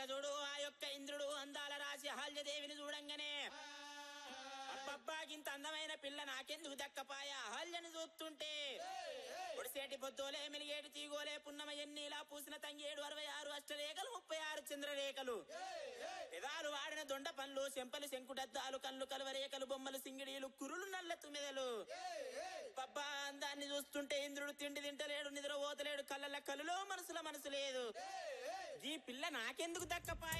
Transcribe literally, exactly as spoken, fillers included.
మెల్లగా చూడు ఆ యొక్క ఇంద్రుడు అందాల రాశి అహల్యదేవిని చూడంగానే అబ్బబ్బా ఇంత అందమైన పిల్ల నాకెందుకు దక్కపాయ అహల్యను చూస్తుంటే పొడిసేటి పొద్దులే మెలిగేటి తీగోలే పున్నమ ఎన్నిలా పూసిన తంగేడు అరవై ఆరు అష్టరేఖలు ముప్పై ఆరు చంద్రరేఖలు పెదాలు వాడిన దొండ పండ్లు చెంపలు శంకుడద్దాలు కళ్ళు కలువరేఖలు బొమ్మలు సింగిడీలు కురులు నల్ల తుమ్మెదలు పబ్బా అందాన్ని చూస్తుంటే ఇంద్రుడు తిండి తింటలేడు నిద్ర పోతలేడు కళ్ళ కళ్ళలో మనసుల మనసు లేదు ఈ పిల్ల నాకెందుకు దక్కపాయ